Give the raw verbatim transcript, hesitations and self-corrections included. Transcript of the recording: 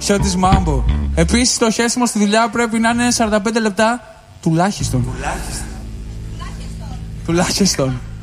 Χιώτης Μάμπο. Επίσης το χέσιμο στη δουλειά πρέπει να είναι σαράντα πέντε λεπτά τουλάχιστον. Τουλάχιστον. Τουλάχιστον.